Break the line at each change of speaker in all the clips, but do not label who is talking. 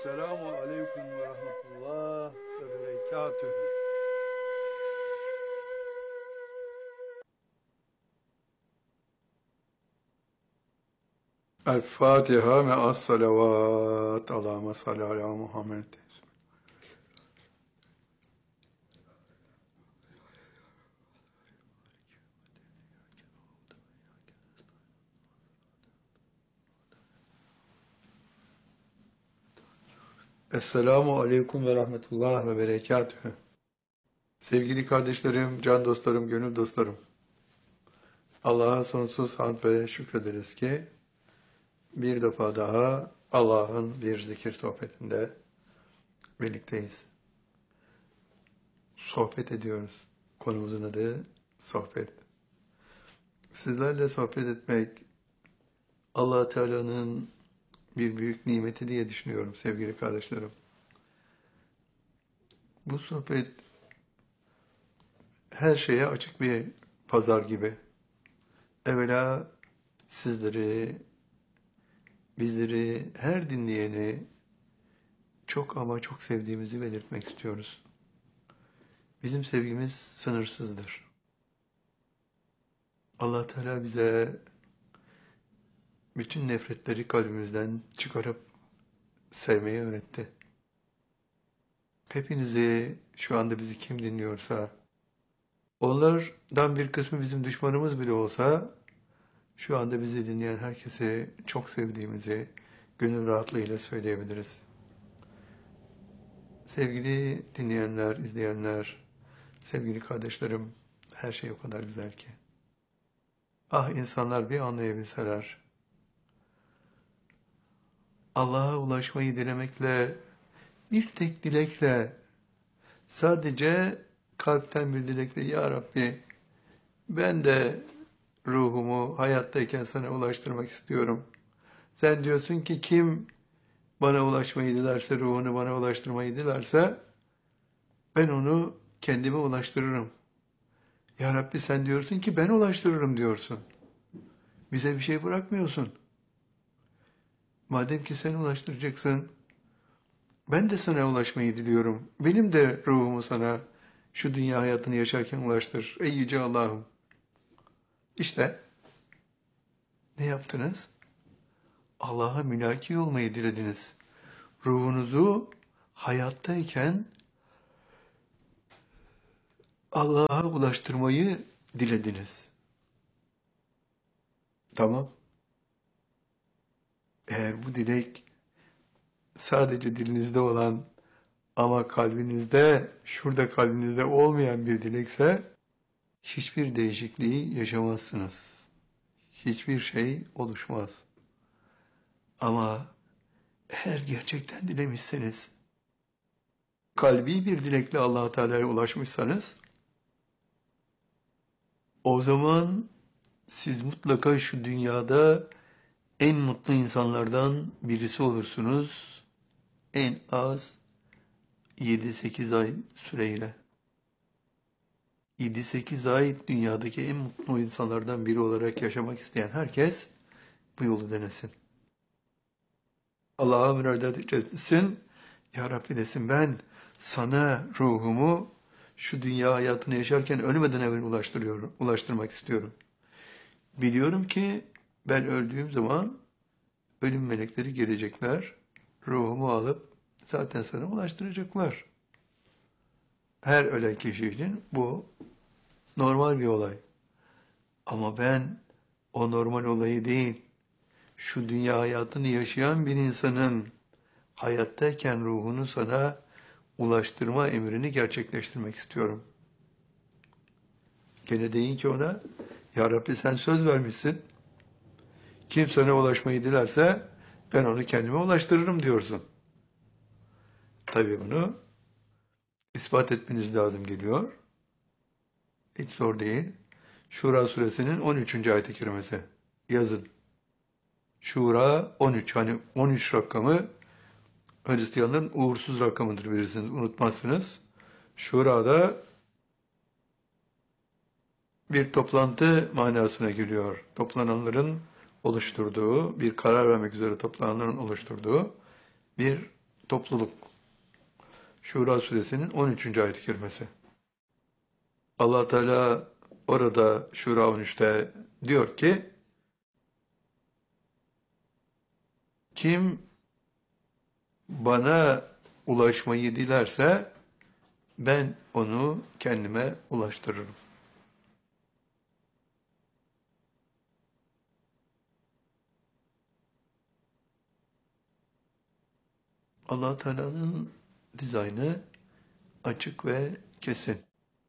Selamun Aleyküm ve Rahmetullah ve Berekatühü. El Fatiha ve as-salavat. Allahümme salli ala Muhammed. Esselamu Aleyküm ve Rahmetullah ve Berekatühü. Sevgili kardeşlerim, can dostlarım, gönül dostlarım. Allah'a sonsuz hamd ve şükrederiz ki bir defa daha Allah'ın bir zikir sohbetinde birlikteyiz. Sohbet ediyoruz. Konumuzun adı sohbet. Sizlerle sohbet etmek Allah Teala'nın bir büyük nimeti diye düşünüyorum sevgili kardeşlerim. Bu sohbet her şeye açık bir pazar gibi. Evvela sizleri, bizleri, her dinleyeni çok ama çok sevdiğimizi belirtmek istiyoruz. Bizim sevgimiz sınırsızdır. Allah Teala bize bütün nefretleri kalbimizden çıkarıp sevmeyi öğretti. Hepinizi, şu anda bizi kim dinliyorsa, onlardan bir kısmı bizim düşmanımız bile olsa, şu anda bizi dinleyen herkese çok sevdiğimizi gönül rahatlığıyla söyleyebiliriz. Sevgili dinleyenler, izleyenler, sevgili kardeşlerim, her şey o kadar güzel ki. Ah insanlar bir anlayabilseler, Allah'a ulaşmayı dilemekle, bir tek dilekle, sadece kalpten bir dilekle, Ya Rabbi, ben de ruhumu hayattayken sana ulaştırmak istiyorum. Sen diyorsun ki kim bana ulaşmayı dilerse, ruhunu bana ulaştırmayı dilerse, ben onu kendime ulaştırırım. Ya Rabbi sen diyorsun ki ben ulaştırırım diyorsun. Bize bir şey bırakmıyorsun. Madem ki sen ulaştıracaksın, ben de sana ulaşmayı diliyorum. Benim de ruhumu sana şu dünya hayatını yaşarken ulaştır. Ey Yüce Allah'ım. İşte ne yaptınız? Allah'a mülaki olmayı dilediniz. Ruhunuzu hayattayken Allah'a ulaştırmayı dilediniz. Tamam. Eğer bu dilek sadece dilinizde olan ama kalbinizde, şurada kalbinizde olmayan bir dilekse hiçbir değişikliği yaşamazsınız. Hiçbir şey oluşmaz. Ama eğer gerçekten dilemişseniz, kalbi bir dilekle Allah Teala'ya ulaşmışsanız, o zaman siz mutlaka şu dünyada en mutlu insanlardan birisi olursunuz. En az 7-8 ay süreyle. 7-8 ay dünyadaki en mutlu insanlardan biri olarak yaşamak isteyen herkes bu yolu denesin. Allah'a müracaat etsin. Ya Rabbi desin ben sana ruhumu şu dünya hayatını yaşarken ölmeden evvel ulaştırmak istiyorum. Biliyorum ki ben öldüğüm zaman ölüm melekleri gelecekler. Ruhumu alıp zaten sana ulaştıracaklar. Her ölen kişi için bu normal bir olay. Ama ben o normal olayı değil, şu dünya hayatını yaşayan bir insanın hayattayken ruhunu sana ulaştırma emrini gerçekleştirmek istiyorum. Gene deyin ki ona, Ya Rabbi sen söz vermişsin. Kim sana ulaşmayı dilerse ben onu kendime ulaştırırım diyorsun. Tabii bunu ispat etmeniz lazım geliyor. Hiç zor değil. Şura suresinin 13. ayet-i kerimesi. Yazın. Şura 13. Hani 13 rakamı Hristiyanların uğursuz rakamıdır bilirsiniz. Unutmazsınız. Şurada bir toplantı manasına geliyor. Toplananların oluşturduğu, bir karar vermek üzere toplananların oluşturduğu bir topluluk. Şura suresinin 13. ayet-i kerimesi. Allah Teala orada Şura 13'te diyor ki, kim bana ulaşmayı dilerse ben onu kendime ulaştırırım. Allah Teala'nın dizaynı açık ve kesin.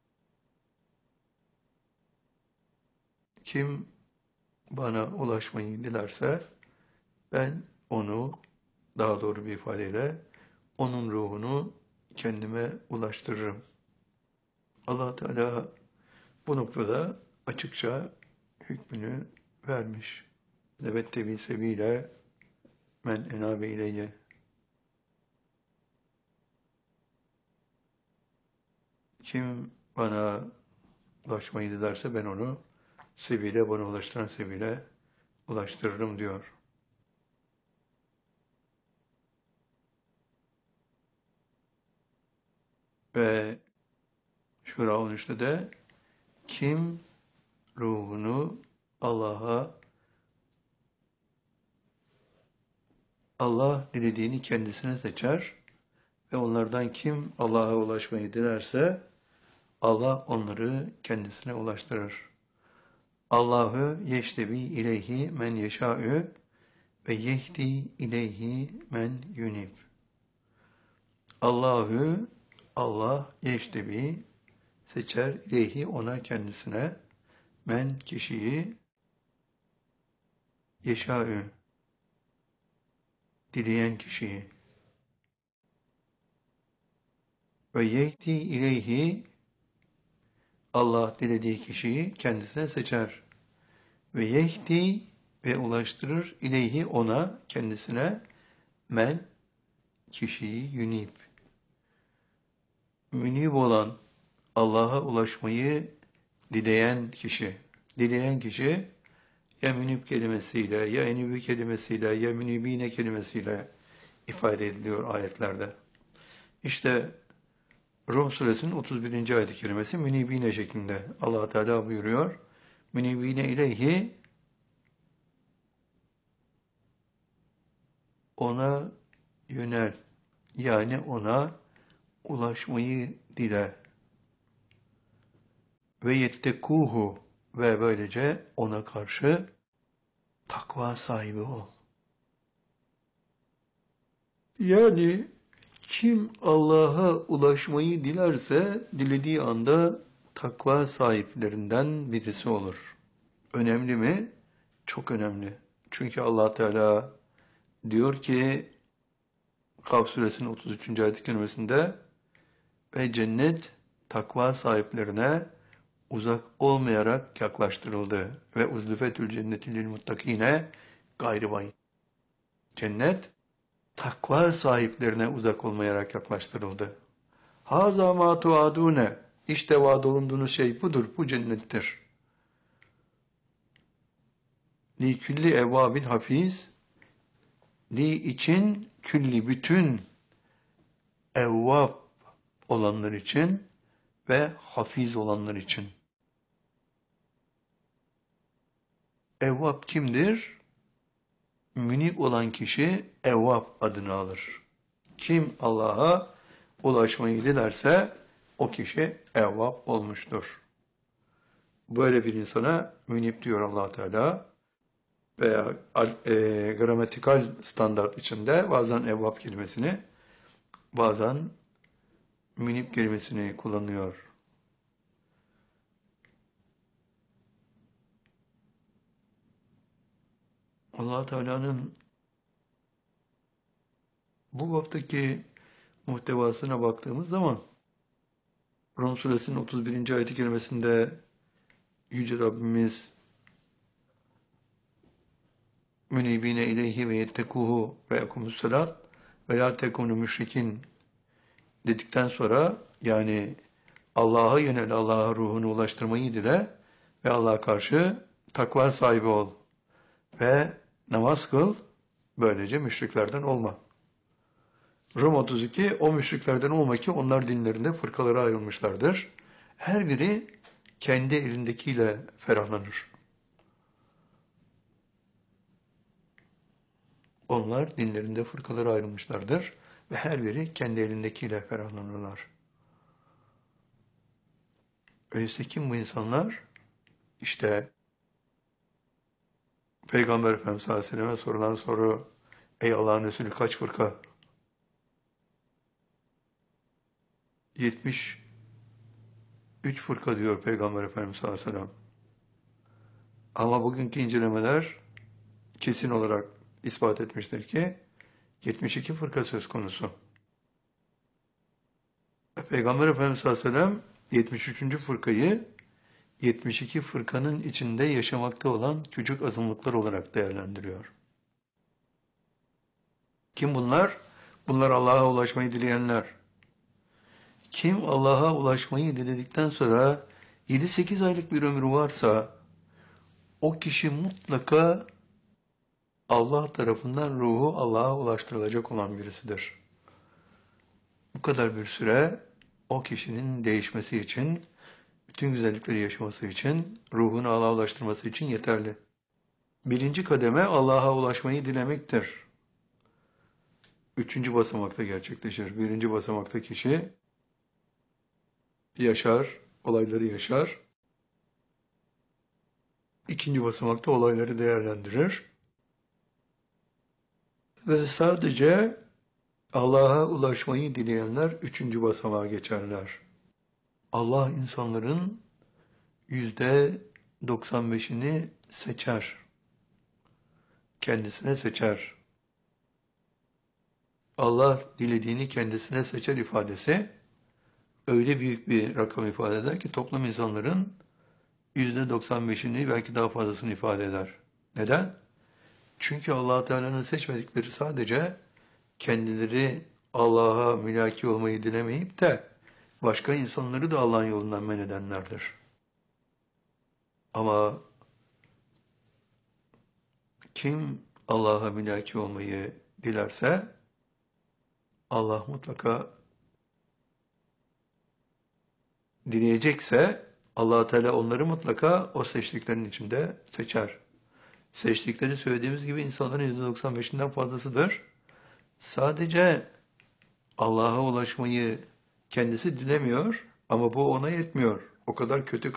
Kim bana ulaşmayı dilerse ben onu, daha doğru bir ifadeyle, onun ruhunu kendime ulaştırırım. Allah Teala bu noktada açıkça hükmünü vermiş. Lebette bil sebile men enabe ileyye. Kim bana ulaşmayı dilerse ben onu sebile, bana ulaştıran sebile ulaştırırım diyor. Ve Şura 13'te de kim ruhunu Allah dilediğini kendisine seçer ve onlardan kim Allah'a ulaşmayı dilerse Allah onları kendisine ulaştırır. Allahu yeştebi ileyhi men yeşâ'ü ve yehdi ileyhi men yunib. Allah yeştebi seçer ileyhi ona kendisine men kişiyi yeşâ'ü dileyen kişiyi ve yehdi ileyhi Allah dilediği kişiyi kendisine seçer. Ve yehdi ve ulaştırır ileyhi ona kendisine men kişiyi yunib. Münib olan Allah'a ulaşmayı dileyen kişi ya münib kelimesiyle ya enibü kelimesiyle ya münibine kelimesiyle ifade ediliyor ayetlerde. İşte Rum suresinin 31. ayet-i kerimesi münibine şeklinde. Allah Teala buyuruyor. Münibine ileyhi ona yönel. Yani ona ulaşmayı dile. Ve yettekuhu ve böylece ona karşı takva sahibi ol. Yani kim Allah'a ulaşmayı dilerse dilediği anda takva sahiplerinden birisi olur. Önemli mi? Çok önemli. Çünkü Allah Teala diyor ki Kaf suresinin 33. ayet-i kerimesinde ve cennet takva sahiplerine uzak olmayarak yaklaştırıldı ve uzlufetül cenneti lil muttakine gayri bayin. Cennet takva sahiplerine uzak olmayarak yaklaştırıldı. Haza ma tuadune. İşte vaad olunduğunuz şey budur, bu cennettir. Li külli evvabin hafiz. Li için külli bütün evvab olanlar için ve hafiz olanlar için. Evvab kimdir? Münib olan kişi evvab adını alır. Kim Allah'a ulaşmayı dilerse o kişi evvab olmuştur. Böyle bir insana münib diyor Allah Teala veya gramatikal standart içinde bazen evvab kelimesini, bazen münib kelimesini kullanıyor. Allah Teala'nın bu haftaki muhtevasına baktığımız zaman Rum suresinin 31. ayet-i kerimesinde Yüce Rabbimiz münibine ileyhi ve yettekuhu ve yekumussalat ve la tekunu müşrikin dedikten sonra yani Allah'a yönel, Allah'a ruhunu ulaştırmayı dile ve Allah'a karşı takva sahibi ol ve namaz kıl, böylece müşriklerden olma. Rum 32, o müşriklerden olma ki onlar dinlerinde fırkalara ayrılmışlardır. Her biri kendi elindekiyle ferahlanır. Onlar dinlerinde fırkalara ayrılmışlardır ve her biri kendi elindekiyle ferahlanırlar. Öyleyse kim bu insanlar? İşte Peygamber Efendimiz sallallahu aleyhi ve selleme sorulan soru, ey Allah'ın Resulü kaç fırka? 73 fırka diyor Peygamber Efendimiz sallallahu aleyhi ve sellem. Ama bugünkü incelemeler kesin olarak ispat etmiştir ki 72 fırka söz konusu. Peygamber Efendimiz sallallahu aleyhi ve sellem 73. fırkayı 72 fırkanın içinde yaşamakta olan küçük azınlıklar olarak değerlendiriyor. Kim bunlar? Bunlar Allah'a ulaşmayı dileyenler. Kim Allah'a ulaşmayı diledikten sonra 7-8 aylık bir ömrü varsa o kişi mutlaka Allah tarafından ruhu Allah'a ulaştırılacak olan birisidir. Bu kadar bir süre o kişinin değişmesi için, bütün güzellikleri yaşaması için, ruhunu Allah'a ulaştırması için yeterli. Birinci kademe Allah'a ulaşmayı dilemektir. 3. basamakta gerçekleşir. 1. basamakta kişi yaşar, olayları yaşar. 2. basamakta olayları değerlendirir. Ve sadece Allah'a ulaşmayı dileyenler 3. basamağa geçerler. Allah insanların %95'ini seçer. Kendisine seçer. Allah dilediğini kendisine seçer ifadesi öyle büyük bir rakam ifade eder ki toplam insanların %95'ini belki daha fazlasını ifade eder. Neden? Çünkü Allah Teala'nın seçmedikleri sadece kendileri Allah'a mülaki olmayı dilemeyip de başka insanları da Allah'ın yolundan men edenlerdir. Ama kim Allah'a mülaki olmayı dilerse Allah mutlaka dileyecekse Allah Teala onları mutlaka o seçtiklerinin içinde seçer. Seçtikleri söylediğimiz gibi insanların %95'inden fazlasıdır. Sadece Allah'a ulaşmayı kendisi dilemiyor ama bu ona yetmiyor. O kadar kötü